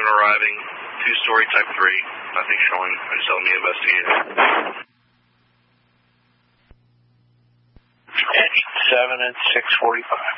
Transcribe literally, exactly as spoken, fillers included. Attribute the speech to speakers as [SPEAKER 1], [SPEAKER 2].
[SPEAKER 1] unit arriving, two-story type three, nothing showing. I just helped me investigate it.
[SPEAKER 2] Engine seven at six forty-five.